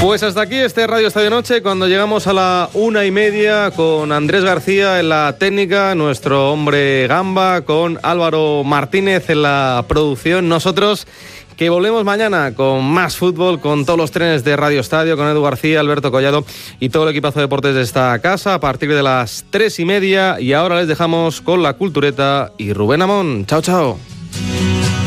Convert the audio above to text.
Pues hasta aquí este Radio Estadio Noche, cuando llegamos a la 1:30 con Andrés García en la técnica, nuestro hombre Gamba, con Álvaro Martínez en la producción. Nosotros que volvemos mañana con más fútbol, con todos los trenes de Radio Estadio, con Edu García, Alberto Collado y todo el equipazo de deportes de esta casa a partir de las 3:30. Y ahora les dejamos con la Cultureta y Rubén Amón. Chao, chao.